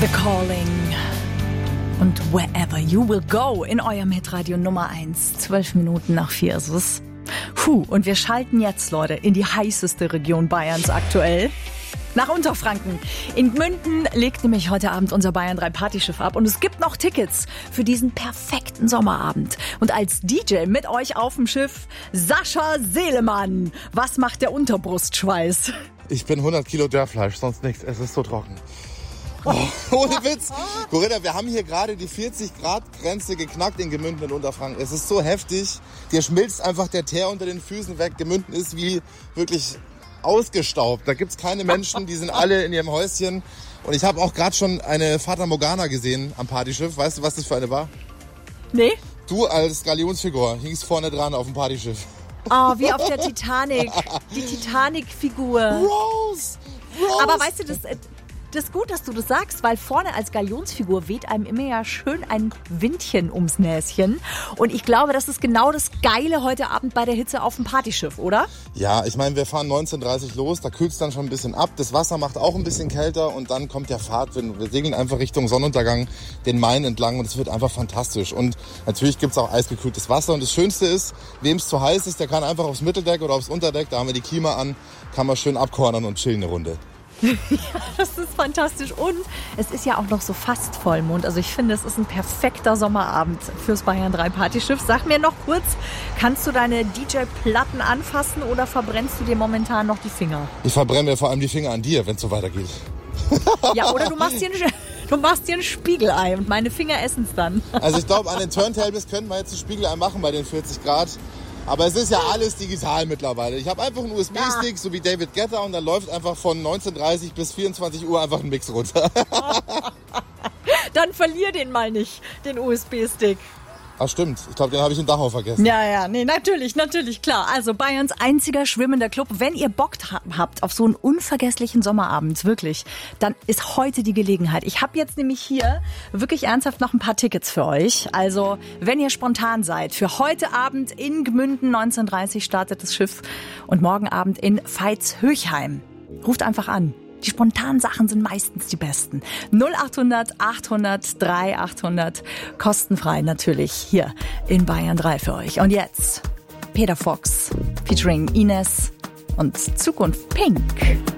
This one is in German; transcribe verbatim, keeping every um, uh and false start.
The Calling und Wherever You Will Go in eurem Hitradio Nummer eins. Zwölf Minuten nach vier ist es. Puh, und wir schalten jetzt, Leute, in die heißeste Region Bayerns aktuell. Nach Unterfranken. In Gmünden legt nämlich heute Abend unser Bayern drei Partyschiff ab und es gibt noch Tickets für diesen perfekten Sommerabend. Und als D J mit euch auf dem Schiff Sascha Seelemann. Was macht der Unterbrustschweiß? Ich bin hundert Kilo Dörrfleisch, sonst nichts. Es ist so trocken. Oh, ohne Witz. Corinna, wir haben hier gerade die vierzig Grad Grenze geknackt in Gemünden und Unterfranken. Es ist so heftig. Dir schmilzt einfach der Teer unter den Füßen weg. Gemünden ist wie wirklich ausgestaubt. Da gibt's keine Menschen, die sind alle in ihrem Häuschen. Und ich habe auch gerade schon eine Fata Morgana gesehen am Partyschiff. Weißt du, was das für eine war? Nee. Du als Galionsfigur hingst vorne dran auf dem Partyschiff. Oh, wie auf der Titanic. Die Titanic-Figur. Rose! Rose! Aber weißt du, das, das ist gut, dass du das sagst, weil vorne als Galionsfigur weht einem immer ja schön ein Windchen ums Näschen. Und ich glaube, das ist genau das Geile heute Abend bei der Hitze auf dem Partyschiff, oder? Ja, ich meine, wir fahren neunzehn Uhr dreißig los, da kühlt es dann schon ein bisschen ab. Das Wasser macht auch ein bisschen kälter und dann kommt der Fahrtwind. Wir segeln einfach Richtung Sonnenuntergang den Main entlang und es wird einfach fantastisch. Und natürlich gibt es auch eisgekühltes Wasser. Und das Schönste ist, wem es zu heiß ist, der kann einfach aufs Mitteldeck oder aufs Unterdeck, da haben wir die Klima an, kann man schön abkornern und chillen eine Runde. Ja, das ist fantastisch. Und es ist ja auch noch so fast Vollmond. Also ich finde, es ist ein perfekter Sommerabend fürs Bayern drei Partyschiff. Sag mir noch kurz, kannst du deine D J-Platten anfassen oder verbrennst du dir momentan noch die Finger? Ich verbrenne mir vor allem die Finger an dir, wenn es so weitergeht. Ja, oder du machst dir ein, du machst dir ein Spiegelei und meine Finger essen es dann. Also ich glaube, an den Turntables könnten wir jetzt ein Spiegelei machen bei den vierzig Grad. Aber es ist ja alles digital mittlerweile. Ich habe einfach einen U S B-Stick, ja, so wie David Guetta, und dann läuft einfach von neunzehn Uhr dreißig bis vierundzwanzig Uhr einfach ein Mix runter. Dann verlier den mal nicht, den U S B-Stick. Ach stimmt, ich glaube, den habe ich in Dachau vergessen. Ja, ja, nee, natürlich, natürlich, klar. Also Bayerns einziger schwimmender Club. Wenn ihr Bock habt auf so einen unvergesslichen Sommerabend, wirklich, dann ist heute die Gelegenheit. Ich habe jetzt nämlich hier wirklich ernsthaft noch ein paar Tickets für euch. Also, wenn ihr spontan seid, für heute Abend in Gmünden neunzehn Uhr dreißig startet das Schiff und morgen Abend in Veitshöchheim. Ruft einfach an. Die spontanen Sachen sind meistens die besten. null acht hundert achthundert drei achthundert, kostenfrei natürlich hier in Bayern drei für euch. Und jetzt Peter Fox featuring Ines und Zukunft Pink.